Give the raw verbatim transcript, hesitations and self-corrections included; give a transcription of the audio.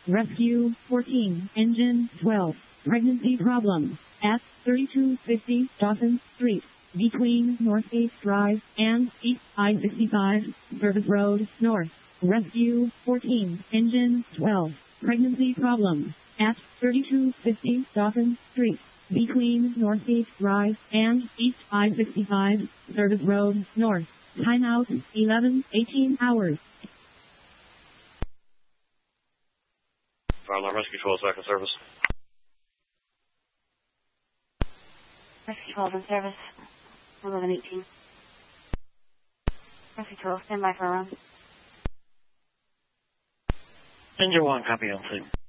Rescue fourteen, Engine twelve, pregnancy problem at thirty-two fifty Dawson Street, between North eighth Drive and East I sixty-five, Service Road, North. Rescue fourteen, Engine twelve, pregnancy problem at thirty-two fifty Dawson Street, between North eighth Drive and East I sixty-five, Service Road, North. Timeout eleven eighteen hours. Fire alarm rescue twelve, back in service. Rescue twelve in service. eleven eighteen. Rescue twelve, stand by for a run. Engine one, copy on scene.